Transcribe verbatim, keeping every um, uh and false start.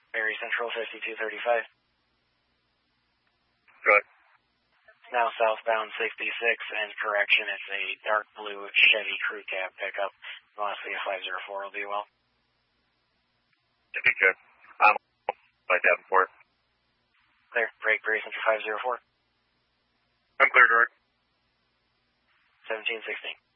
Mary Central fifty-two thirty-five. Good. Now southbound sixty-six, and correction, it's a dark blue Chevy crew cab pickup. Velocity of five zero four will be well. If you could. I'm by Davenport. Clear. Break Mary Central five zero four. I'm clear, Direct. seventeen sixteen.